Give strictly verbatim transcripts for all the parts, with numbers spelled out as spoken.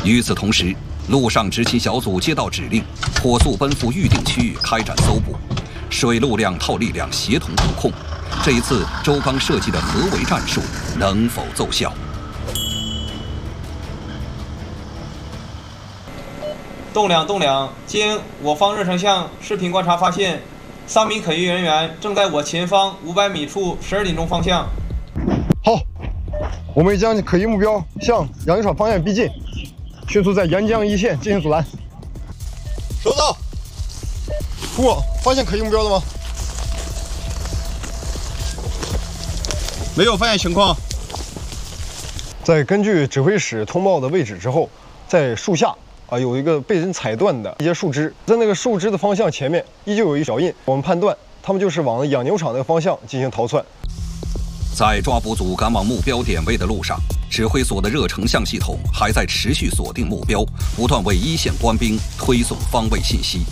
与此同时，陆上执勤小组接到指令，火速奔赴预定区域开展搜捕，水陆两套力量协同布控。这一次，周刚设计的合围战术能否奏效？ 栋梁，栋梁，经我方热成像视频观察发现，三名可疑人员正在我前方五百米处十二点钟方向。 好，我们已将可疑目标向养鸡场方向逼近，迅速在沿江一线进行阻拦。收到。副网，发现可疑目标了吗？ 没有发现情况。 在根据指挥室通报的位置之后，在树下啊有一个被人踩断的一些树枝，在那个树枝的方向前面依旧有一脚印，我们判断他们就是往养牛场那个方向进行逃窜。 在抓捕组赶往目标点位的路上，指挥所的热成像系统还在持续锁定目标，不断为一线官兵推送方位信息。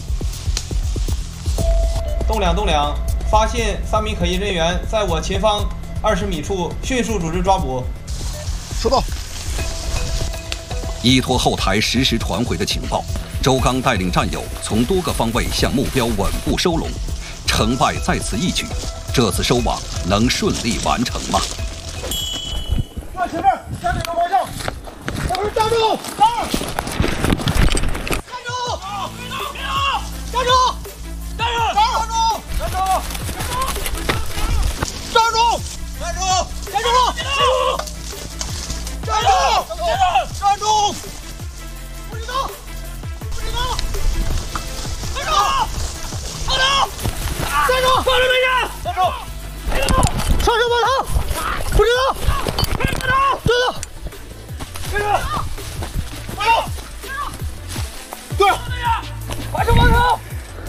栋梁，栋梁，发现三名可疑人员在我前方二十米处，迅速组织抓捕。 收到。 依托后台实时传回的情报，周刚带领战友从多个方位向目标稳步收拢，成败在此一举。这次收网能顺利完成吗？ 看前面，向这个方向，我们站住！站住！站住！站住！站住！站住！站住！站住！站住！站住！站住！站住！站住！不许动！不许动！站住！放手！站住！放人没人！站住！上手把头！不许动！站住！站住！站住！站住！对！把手把头！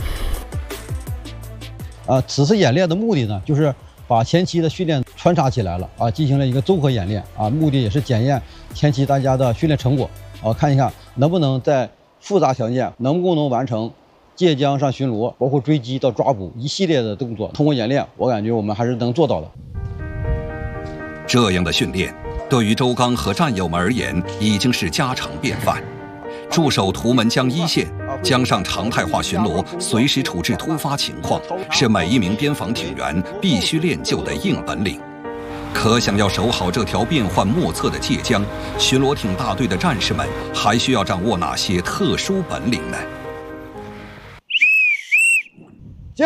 啊，此次演练的目的呢，就是把前期的训练穿插起来了啊，进行了一个综合演练啊，目的也是检验前期大家的训练成果啊，看一下能不能在复杂条件能不能完成借江上巡逻，包括追击到抓捕一系列的动作。通过演练，我感觉我们还是能做到的。 这样的训练对于周刚和战友们而言已经是家常便饭。驻守图们江一线，江上常态化巡逻，随时处置突发情况，是每一名边防警员必须练就的硬本领。可想要守好这条变幻莫测的界江，巡逻艇大队的战士们还需要掌握哪些特殊本领呢？ 行。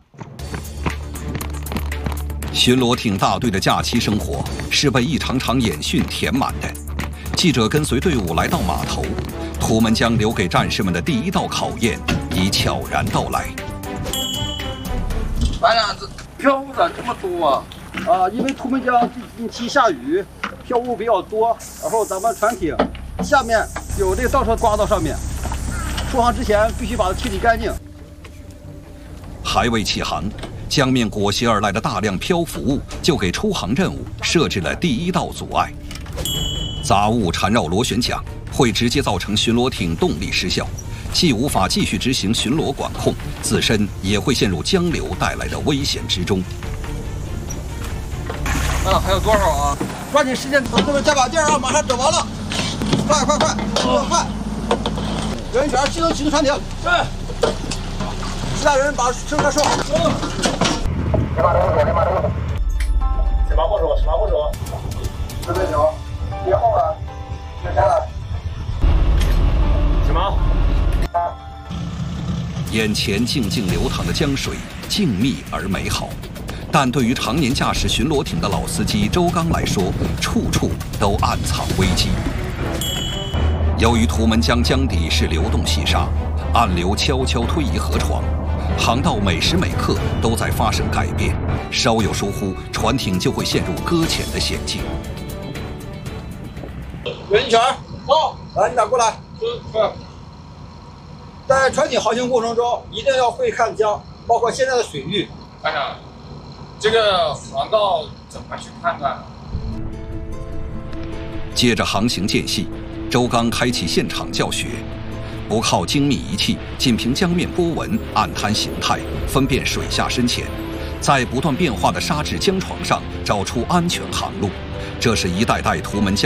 巡逻艇大队的假期生活是被一场场演训填满的。记者跟随队伍来到码头，图们江留给战士们的第一道考验已悄然到来。 咱俩这漂雾咋这么多啊？ 啊，因为图们江近期下雨，漂雾比较多，然后咱们船艇下面有这个倒车刮到上面，出航之前必须把它清理干净。 还未起航，江面裹挟而来的大量漂浮物就给出航任务设置了第一道阻碍。杂物缠绕螺旋桨，会直接造成巡逻艇动力失效，既无法继续执行巡逻管控，自身也会陷入江流带来的危险之中。 啊，还有多少啊？抓紧时间，同志们加把劲儿啊！马上整完了，快快快，快快！人员机动启动船艇。对。其他人把乘客收好。别把动手，别把动手。 十八部署，十八部署。 四对九，别后了，别前了。 什么？ 眼前静静流淌的江水，静谧而美好。但对于常年驾驶巡逻艇的老司机周刚来说，处处都暗藏危机。由于图们江江底是流动细沙，暗流悄悄推移河床，航道每时每刻都在发生改变，稍有疏忽，船艇就会陷入搁浅的险境。 袁全，到，来，你俩过来。是。在船艇航行过程中，一定要会看江，包括现在的水域。 班长，这个航道怎么去判断呢？ 借着航行间隙，周刚开启现场教学，不靠精密仪器，仅凭江面波纹、岸滩形态分辨水下深浅，在不断变化的沙质江床上找出安全航路，这是一代代图们江